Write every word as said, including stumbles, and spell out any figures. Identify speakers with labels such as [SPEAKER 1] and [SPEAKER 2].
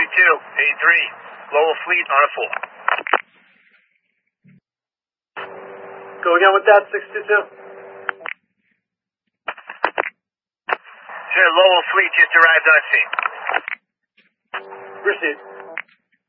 [SPEAKER 1] sixty-two, A three, Lowell Fleet on a full.
[SPEAKER 2] Go again with that, sixty-two.
[SPEAKER 1] Sir, Lowell Fleet just arrived on scene.
[SPEAKER 2] Received.